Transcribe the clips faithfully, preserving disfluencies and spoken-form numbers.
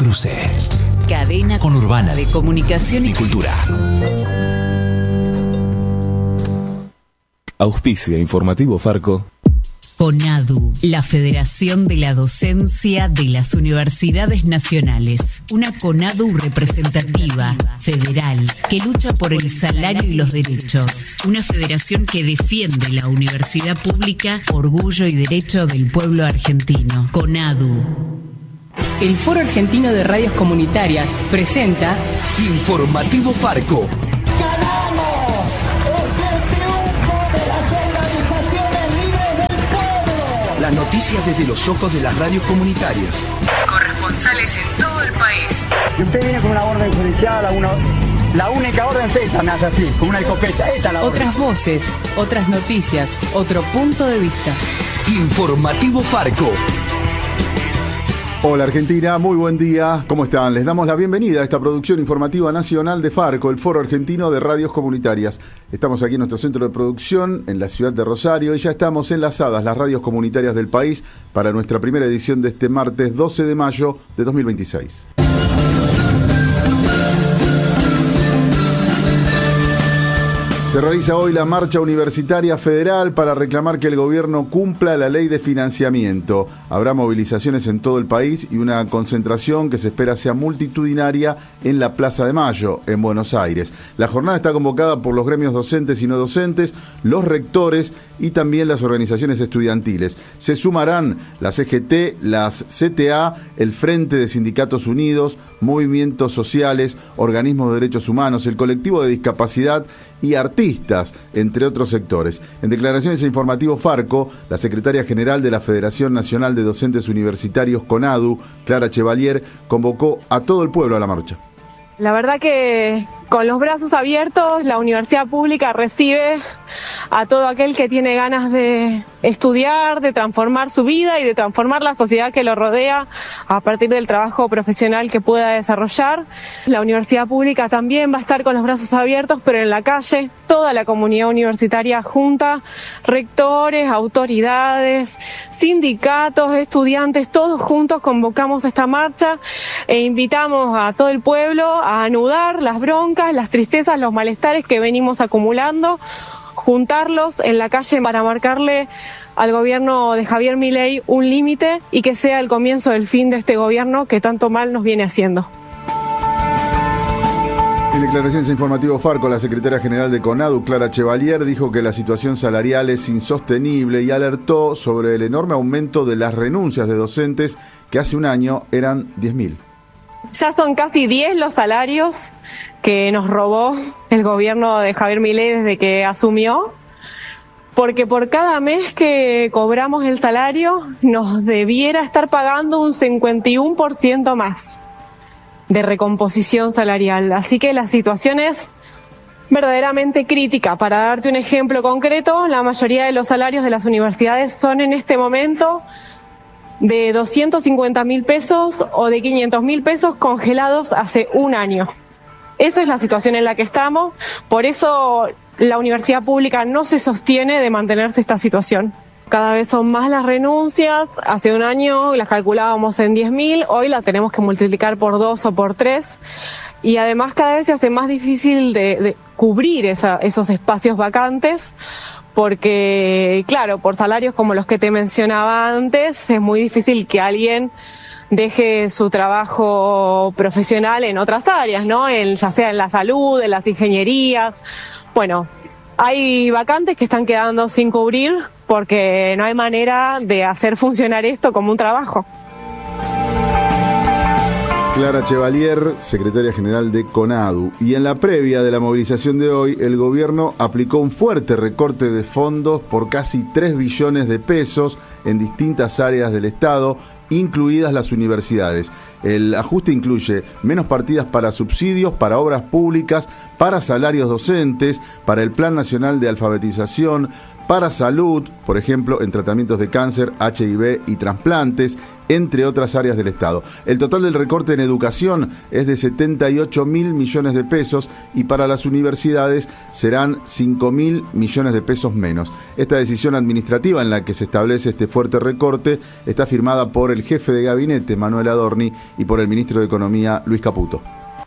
Cruce. Cadena Conurbana de comunicación y cultura. Auspicia Informativo Farco. CONADU, la Federación de la Docencia de las Universidades Nacionales. Una CONADU representativa, federal, que lucha por el salario y los derechos. Una federación que defiende la universidad pública, orgullo y derecho del pueblo argentino. CONADU. El Foro Argentino de Radios Comunitarias presenta Informativo Farco. ¡Ganamos! ¡Es el triunfo de las organizaciones libres del pueblo! Las noticias desde los ojos de las radios comunitarias. Corresponsales en todo el país. Y usted viene con una orden judicial, una, la única orden es esta, me hace así, con una escopeta. Esta es la orden. otras voces, otras noticias, otro punto de vista. Informativo Farco. Hola Argentina, muy buen día, ¿cómo están? Les damos la bienvenida a esta producción informativa nacional de Farco, el Foro Argentino de Radios Comunitarias. Estamos aquí en nuestro centro de producción, en la ciudad de Rosario, y ya estamos enlazadas las radios comunitarias del país para nuestra primera edición de este martes doce de mayo de dos mil veintiséis. Se realiza hoy la Marcha Universitaria Federal para reclamar que el gobierno cumpla la ley de financiamiento. Habrá movilizaciones en todo el país y una concentración que se espera sea multitudinaria en la Plaza de Mayo, en Buenos Aires. La jornada está convocada por los gremios docentes y no docentes, los rectores y también las organizaciones estudiantiles. Se sumarán la C G T, las C T A, el Frente de Sindicatos Unidos, movimientos sociales, organismos de derechos humanos, el colectivo de discapacidad y artistas, entre otros sectores. En declaraciones a Informativo Farco, la secretaria general de la Federación Nacional de Docentes Universitarios CONADU, Clara Chevalier, convocó a todo el pueblo a la marcha. La verdad que con los brazos abiertos la universidad pública recibe a todo aquel que tiene ganas de estudiar, de transformar su vida y de transformar la sociedad que lo rodea a partir del trabajo profesional que pueda desarrollar. La universidad pública también va a estar con los brazos abiertos, pero en la calle, toda la comunidad universitaria junta, rectores, autoridades, sindicatos, estudiantes, todos juntos convocamos esta marcha e invitamos a todo el pueblo a anudar las broncas, las tristezas, los malestares que venimos acumulando, juntarlos en la calle para marcarle al gobierno de Javier Milei un límite y que sea el comienzo del fin de este gobierno que tanto mal nos viene haciendo. En declaraciones a Informativo Farco, la secretaria general de CONADU, Clara Chevalier, dijo que la situación salarial es insostenible y alertó sobre el enorme aumento de las renuncias de docentes que hace un año eran diez mil. Ya son casi diez los salarios que nos robó el gobierno de Javier Milei desde que asumió, porque por cada mes que cobramos el salario nos debiera estar pagando un cincuenta y uno por ciento más de recomposición salarial. Así que la situación es verdaderamente crítica. Para darte un ejemplo concreto, la mayoría de los salarios de las universidades son en este momento de doscientos cincuenta mil pesos o de quinientos mil pesos congelados hace un año. Esa es la situación en la que estamos, por eso la universidad pública no se sostiene de mantenerse esta situación. Cada vez son más las renuncias, hace un año las calculábamos en diez mil, hoy la tenemos que multiplicar por dos o por tres, y además cada vez se hace más difícil de, de cubrir esa, esos espacios vacantes, porque, claro, por salarios como los que te mencionaba antes, es muy difícil que alguien deje su trabajo profesional en otras áreas, ¿no? En, ya sea en la salud, en las ingenierías. Bueno, hay vacantes que están quedando sin cubrir porque no hay manera de hacer funcionar esto como un trabajo. Clara Chevalier, secretaria general de CONADU. Y en la previa de la movilización de hoy, el gobierno aplicó un fuerte recorte de fondos por casi tres billones de pesos en distintas áreas del Estado, incluidas las universidades. El ajuste incluye menos partidas para subsidios, para obras públicas, para salarios docentes, para el Plan Nacional de Alfabetización, para salud, por ejemplo, en tratamientos de cáncer, H I V y trasplantes, entre otras áreas del Estado. El total del recorte en educación es de setenta y ocho mil millones de pesos y para las universidades serán cinco mil millones de pesos menos. Esta decisión administrativa en la que se establece este fuerte recorte está firmada por el jefe de gabinete, Manuel Adorni, y por el ministro de Economía, Luis Caputo.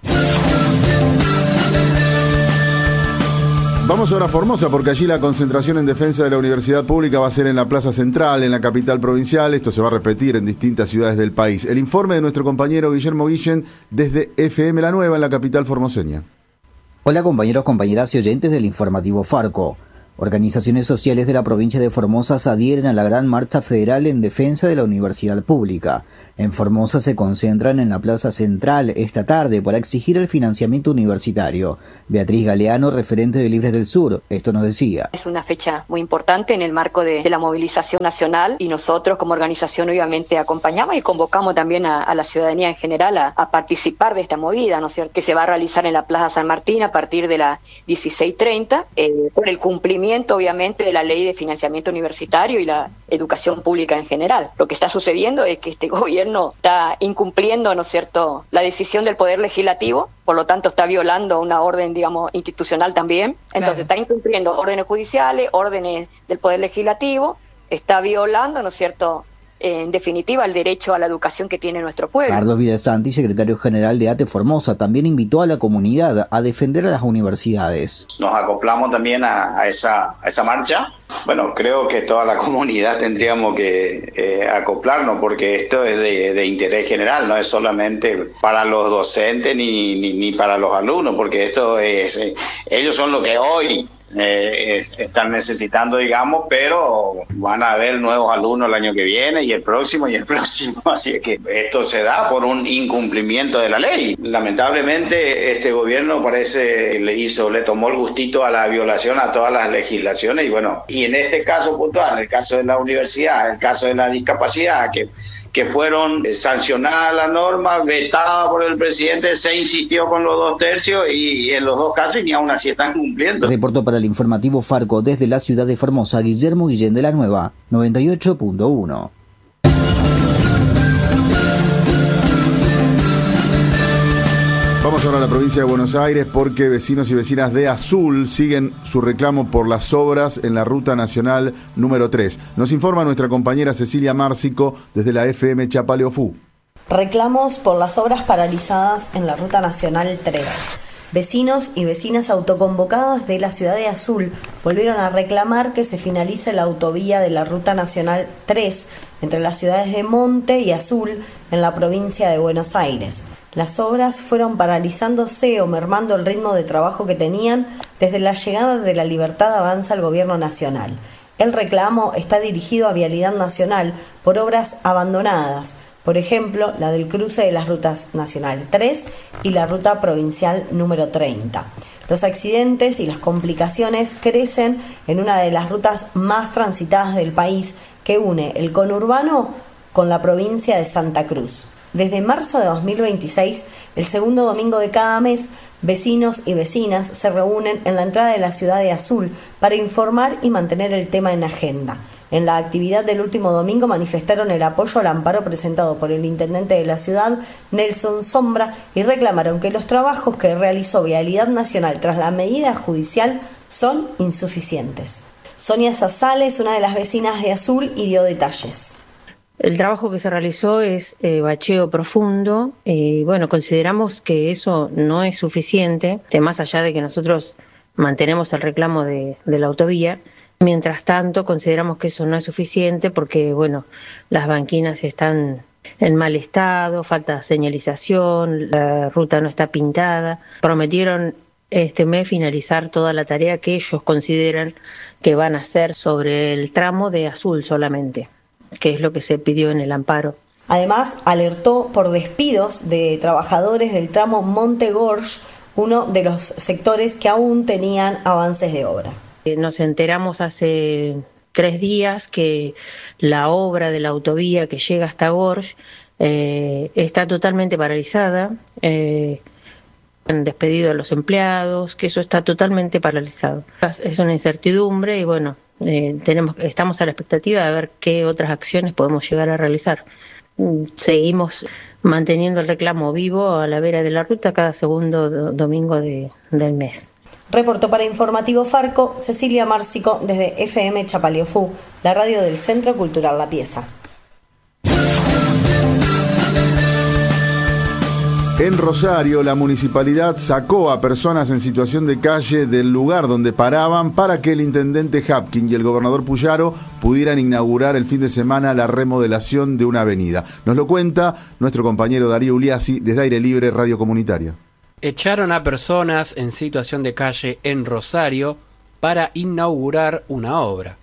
Vamos ahora a Formosa, porque allí la concentración en defensa de la universidad pública va a ser en la Plaza Central, en la capital provincial. Esto se va a repetir en distintas ciudades del país. El informe de nuestro compañero Guillermo Guillén desde F M La Nueva, en la capital formoseña. Hola compañeros, compañeras y oyentes del informativo Farco. Organizaciones sociales de la provincia de Formosa se adhieren a la gran marcha federal en defensa de la universidad pública. En Formosa se concentran en la Plaza Central esta tarde para exigir el financiamiento universitario. Beatriz Galeano, referente de Libres del Sur, esto nos decía. Es una fecha muy importante en el marco de, de la movilización nacional y nosotros como organización obviamente acompañamos y convocamos también a, a la ciudadanía en general a, a participar de esta movida, ¿no es cierto?, que se va a realizar en la Plaza San Martín a partir de las dieciséis treinta, eh, por el cumplimiento obviamente de la ley de financiamiento universitario y la educación pública en general. Lo que está sucediendo es que este gobierno está incumpliendo, ¿no es cierto?, la decisión del Poder Legislativo, por lo tanto está violando una orden, digamos, institucional también. Entonces claro, está incumpliendo órdenes judiciales, órdenes del Poder Legislativo, está violando, ¿no es cierto?, en definitiva, el derecho a la educación que tiene nuestro pueblo. Carlos Vidasanti, secretario general de ATE Formosa, también invitó a la comunidad a defender a las universidades. Nos acoplamos también a, a, esa, a esa marcha. Bueno, creo que toda la comunidad tendríamos que eh, acoplarnos, porque esto es de, de interés general, no es solamente para los docentes ni, ni, ni para los alumnos, porque esto es, eh, ellos son lo que hoy Eh, es, están necesitando, digamos, pero van a haber nuevos alumnos el año que viene y el próximo y el próximo, así que esto se da por un incumplimiento de la ley. Lamentablemente este gobierno parece le hizo, le tomó el gustito a la violación a todas las legislaciones y bueno, y en este caso puntual, el caso de la universidad, el caso de la discapacidad, que que fueron sancionadas la norma, vetada por el presidente, se insistió con los dos tercios y en los dos casos ni aún así están cumpliendo. Reportó para el informativo Farco desde la ciudad de Formosa, Guillermo Guillén de la Nueva, noventa y ocho punto uno. Vamos ahora a la provincia de Buenos Aires porque vecinos y vecinas de Azul siguen su reclamo por las obras en la Ruta Nacional número tres. Nos informa nuestra compañera Cecilia Márcico desde la F M Chapaleofú. Reclamos por las obras paralizadas en la Ruta Nacional tres. Vecinos y vecinas autoconvocadas de la ciudad de Azul volvieron a reclamar que se finalice la autovía de la Ruta Nacional tres entre las ciudades de Monte y Azul en la provincia de Buenos Aires. Las obras fueron paralizándose o mermando el ritmo de trabajo que tenían desde la llegada de la Libertad Avanza al gobierno nacional. El reclamo está dirigido a Vialidad Nacional por obras abandonadas, por ejemplo, la del cruce de las rutas Nacional tres y la ruta provincial número treinta. Los accidentes y las complicaciones crecen en una de las rutas más transitadas del país que une el conurbano con la provincia de Santa Cruz. Desde marzo de dos mil veintiséis, el segundo domingo de cada mes, vecinos y vecinas se reúnen en la entrada de la ciudad de Azul para informar y mantener el tema en agenda. En la actividad del último domingo manifestaron el apoyo al amparo presentado por el intendente de la ciudad, Nelson Sombra, y reclamaron que los trabajos que realizó Vialidad Nacional tras la medida judicial son insuficientes. Sonia Sazales, una de las vecinas de Azul, y dio detalles. El trabajo que se realizó es eh, bacheo profundo y eh, bueno, consideramos que eso no es suficiente, más allá de que nosotros mantenemos el reclamo de, de la autovía. Mientras tanto, consideramos que eso no es suficiente porque bueno, las banquinas están en mal estado, falta señalización, la ruta no está pintada. Prometieron este mes finalizar toda la tarea que ellos consideran que van a hacer sobre el tramo de Azul solamente, que es lo que se pidió en el amparo. Además, alertó por despidos de trabajadores del tramo Monte Gorge, uno de los sectores que aún tenían avances de obra. Nos enteramos hace tres días que la obra de la autovía que llega hasta Gorge eh, está totalmente paralizada, eh, han despedido a los empleados, que eso está totalmente paralizado. Es una incertidumbre y bueno, eh, tenemos, estamos a la expectativa de ver qué otras acciones podemos llegar a realizar. Seguimos manteniendo el reclamo vivo a la vera de la ruta cada segundo do- domingo de, del mes. Reportó para Informativo Farco Cecilia Márcico desde F M Chapaleofú, la radio del Centro Cultural La Pieza. En Rosario, la municipalidad sacó a personas en situación de calle del lugar donde paraban para que el intendente Hapkin y el gobernador Puyaro pudieran inaugurar el fin de semana la remodelación de una avenida. Nos lo cuenta nuestro compañero Darío Uliassi desde Aire Libre Radio Comunitaria. Echaron a personas en situación de calle en Rosario para inaugurar una obra.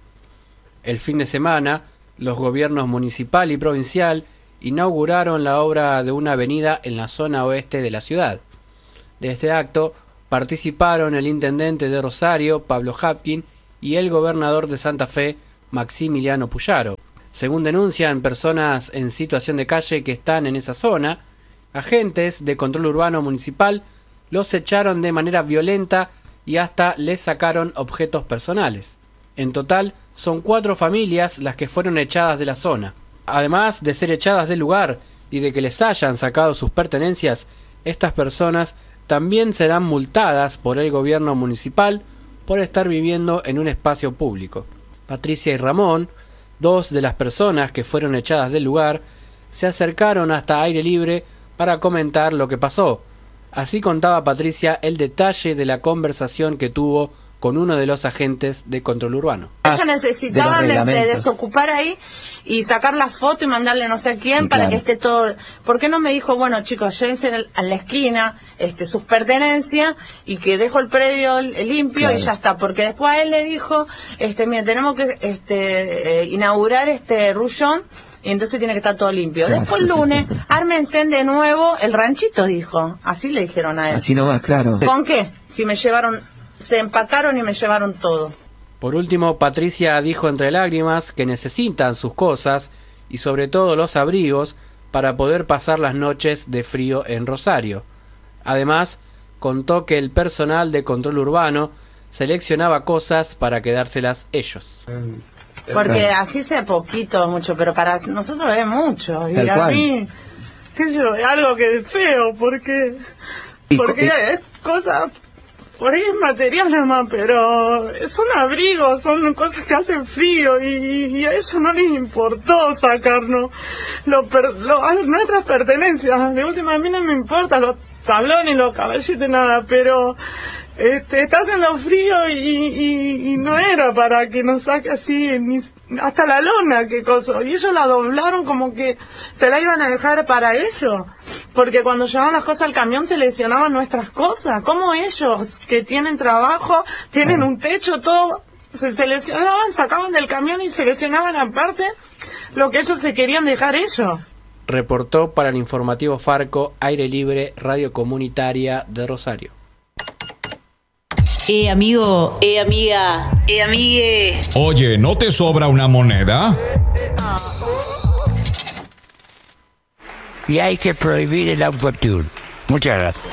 El fin de semana, los gobiernos municipal y provincial inauguraron la obra de una avenida en la zona oeste de la ciudad. De este acto participaron el intendente de Rosario, Pablo Hapkin, y el gobernador de Santa Fe, Maximiliano Puyaro. Según denuncian personas en situación de calle que están en esa zona, agentes de control urbano municipal los echaron de manera violenta y hasta les sacaron objetos personales. En total, son cuatro familias las que fueron echadas de la zona. Además de ser echadas del lugar y de que les hayan sacado sus pertenencias, estas personas también serán multadas por el gobierno municipal por estar viviendo en un espacio público. Patricia y Ramón, dos de las personas que fueron echadas del lugar, se acercaron hasta Aire Libre para comentar lo que pasó. Así contaba Patricia el detalle de la conversación que tuvo con uno de los agentes de control urbano. Ellos necesitaban de, de desocupar ahí y sacar la foto y mandarle no sé a quién, sí, para claro, que esté todo. ¿Por qué no me dijo, bueno chicos, llévense a la esquina este, sus pertenencias y que dejo el predio limpio, claro, y ya está? Porque después a él le dijo, este, mira, tenemos que este, eh, inaugurar este rullón y entonces tiene que estar todo limpio. Claro. Después el lunes, ármense de nuevo el ranchito, dijo. Así le dijeron a él. Así nomás, claro. ¿Con qué? Si me llevaron, se empacaron y me llevaron todo. Por último, Patricia dijo entre lágrimas que necesitan sus cosas y sobre todo los abrigos para poder pasar las noches de frío en Rosario. Además, contó que el personal de control urbano seleccionaba cosas para quedárselas ellos. Porque así sea poquito o mucho, pero para nosotros es mucho. Y a mí, qué sé yo, es algo que es feo, porque, porque es cosa, por ahí es material nada más, pero son abrigos, son cosas que hacen frío y, y a ellos no les importó sacarnos lo, lo, nuestras pertenencias. De última, a mí no me importa los tablones, los caballitos, nada, pero este, está haciendo frío y, y, y no era para que nos saque así, ni, hasta la lona, qué cosa. Y ellos la doblaron como que se la iban a dejar para ellos, porque cuando llevaban las cosas al camión se lesionaban nuestras cosas. ¿Cómo ellos, que tienen trabajo, tienen un techo, todo, se seleccionaban, sacaban del camión y seleccionaban aparte lo que ellos se querían dejar ellos? Reportó para el Informativo Farco, Aire Libre, Radio Comunitaria de Rosario. Eh, amigo, eh, amiga, eh, amigue. Oye, ¿no te sobra una moneda? Y hay que prohibir el autotune. Muchas gracias.